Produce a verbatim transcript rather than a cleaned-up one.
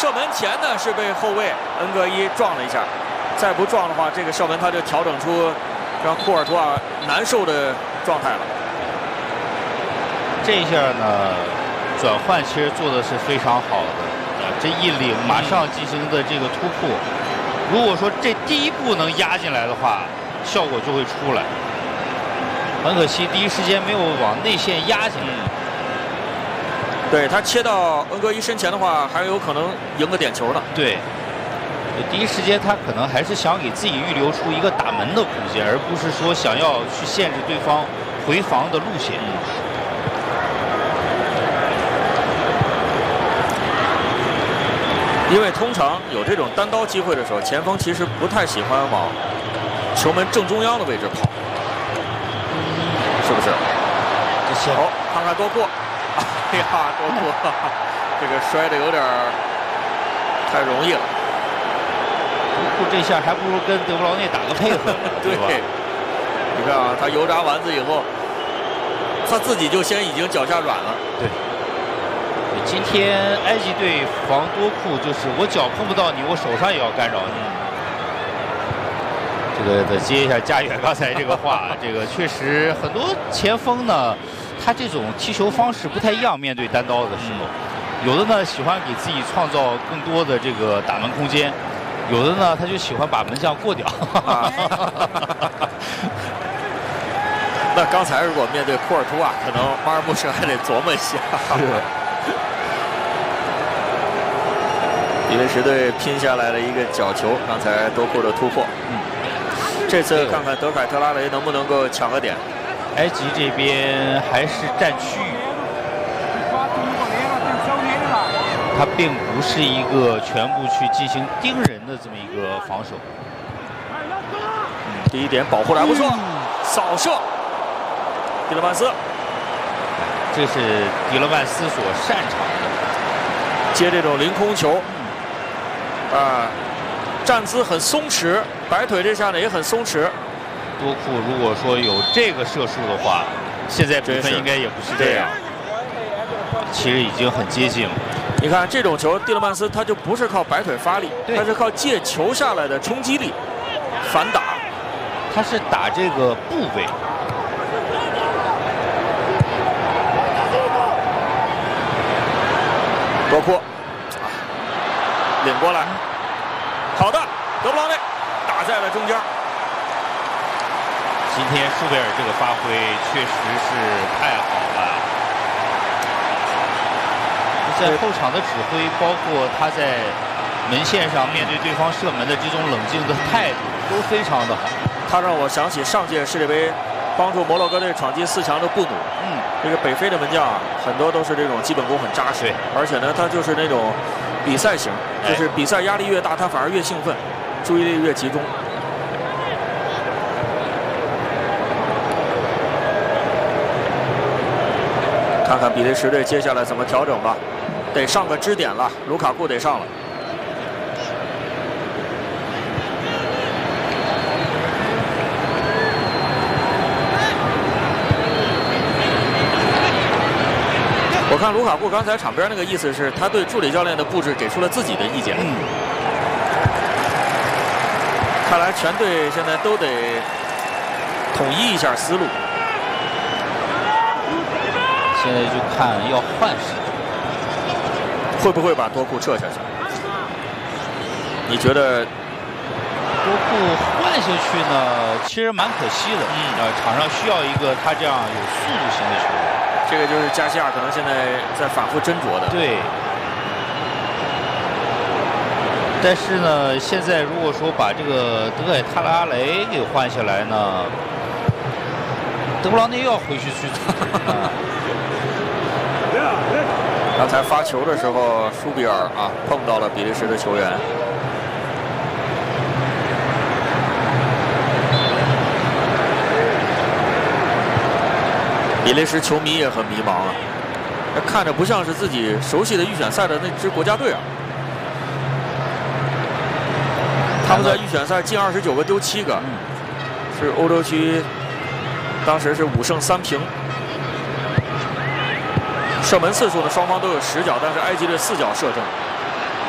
射门前呢是被后卫恩格伊撞了一下，再不撞的话，这个射门他就调整出让库尔图瓦难受的状态了。 这一下呢，转换其实做的是非常好的，啊，这一领马上进行的这个突破，如果说这第一步能压进来的话，效果就会出来。很可惜，第一时间没有往内线压进来。 对他切到恩格伊身前的话，还有可能赢个点球呢。 对，第一时间他可能还是想给自己预留出一个打门的空间，而不是说想要去限制对方回防的路线。 因为通常有这种单刀机会的时候，前锋其实不太喜欢往球门正中央的位置跑，是不是？好、哦，看看多库，哎呀，多库，这个摔的有点太容易了。 多库这下还不如跟德布劳内打个配合，对吧？ 你看啊，他油炸丸子以后，他自己就先已经脚下软了。 对。今天埃及队防多库，就是我脚碰不到你，我手上也要干扰你。这个再接一下佳远刚才这个话，这个确实很多前锋呢，他这种踢球方式不太一样。面对单刀的时候，有的呢喜欢给自己创造更多的这个打门空间，有的呢他就喜欢把门将过掉。 那刚才如果面对库尔图瓦，可能马尔穆什还得琢磨一下。比利时队拼下来了一个角球，刚才多库的突破。嗯，这次看看德凯特拉雷能不能够抢个点。 埃及这边还是占区域，他并不是一个全部去进行盯人的这么一个防守。 嗯，第一点保护的还不错，扫射，迪勒曼斯， 这是迪勒曼斯所擅长的， 接这种凌空球。啊，站姿很松弛，摆腿这下呢也很松弛。 多库如果说有这个射术的话，现在比分应该也不是这样，其实已经很接近了。 你看这种球，蒂勒曼斯他就不是靠摆腿发力，他是靠借球下来的冲击力反打， 他是打这个部位。 多库。领过来，好的，德布劳内打在了中间。 今天舒贝尔这个发挥确实是太好了，在后场的指挥，包括他在门线上面对对方射门的这种冷静的态度都非常的好。 他让我想起上届世界杯帮助摩洛哥队闯进四强的布努。嗯，这个北非的门将啊，很多都是这种基本功很扎实，而且呢，他就是那种。比赛型，就是比赛压力越大，他反而越兴奋，注意力越集中。看看比利时队接下来怎么调整吧，得上个支点了，卢卡库得上了。我看卢卡库刚才场边那个意思是，他对助理教练的布置给出了自己的意见。嗯，看来全队现在都得统一一下思路。 现在就看要换谁， 会不会把多库撤下去？你觉得？ 多库换下去呢，其实蛮可惜的。嗯，呃，场上需要一个他这样有速度型的球员。 这个就是加西亚可能现在在反复斟酌的。 对。但是呢，现在如果说把这个德凯特拉雷给换下来呢，德布劳内又要回去去打。 刚才发球的时候，舒比尔啊碰到了比利时的球员。比利时球迷也很迷茫啊，看着不像是自己熟悉的预选赛的那支国家队啊。他们在预选赛进二十九个丢七个，是欧洲区当时是五胜三平。射门次数呢，双方都有十脚，但是埃及队四脚射正。